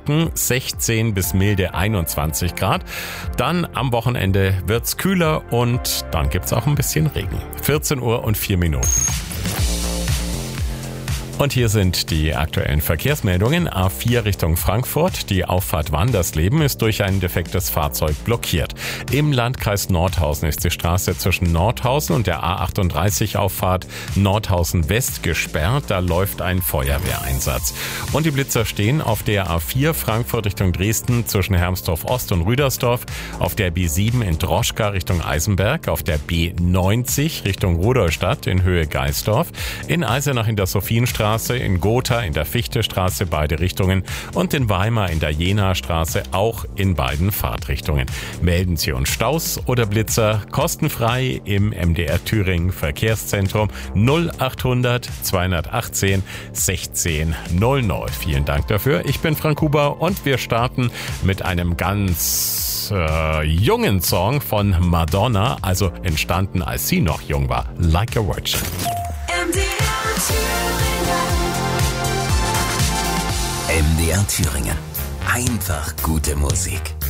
trocken, 16 bis milde 21 Grad. Dann am Wochenende wird's kühler und dann gibt's auch ein bisschen Regen. 14 Uhr und 4 Minuten. Und hier sind die aktuellen Verkehrsmeldungen. A4 Richtung Frankfurt. Die Auffahrt Wandersleben ist durch ein defektes Fahrzeug blockiert. Im Landkreis Nordhausen ist die Straße zwischen Nordhausen und der A38 Auffahrt Nordhausen West gesperrt. Da läuft ein Feuerwehreinsatz. Und die Blitzer stehen auf der A4 Frankfurt Richtung Dresden zwischen Hermsdorf Ost und Rüdersdorf, auf der B7 in Droschka Richtung Eisenberg, auf der B90 Richtung Rudolstadt in Höhe Geisdorf, in Eisenach in der Sophienstraße, in Gotha in der Fichtestraße beide Richtungen und in Weimar in der Jenastraße auch in beiden Fahrtrichtungen. Melden Sie uns Staus oder Blitzer kostenfrei im MDR Thüringen Verkehrszentrum 0800 218 16 00. Vielen Dank dafür. Ich bin Frank Huber und wir starten mit einem ganz jungen Song von Madonna, also entstanden, als sie noch jung war. Like a Virgin. MDR Thüringen. Einfach gute Musik.